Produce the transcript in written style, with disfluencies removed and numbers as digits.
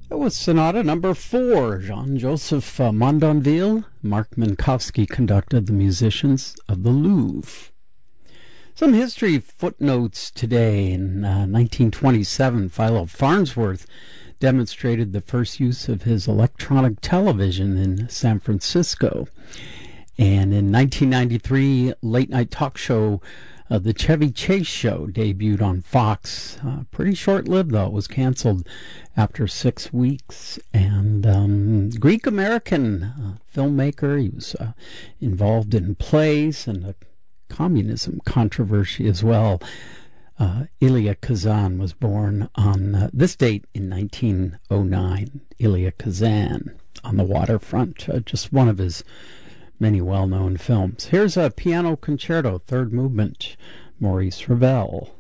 That was Sonata Number 4. Jean-Joseph Mondonville. Mark Minkowski conducted the musicians of the Louvre. Some history footnotes today. In 1927, Philo Farnsworth demonstrated the first use of his electronic television in San Francisco. And in 1993, late-night talk show The Chevy Chase Show debuted on Fox. Pretty short-lived, though. It was canceled after 6 weeks. And Greek-American filmmaker. He was involved in plays and a communism controversy as well. Elia Kazan was born on this date in 1909. Elia Kazan, On the Waterfront, just one of his many well-known films. Here's a piano concerto, third movement, Maurice Ravel.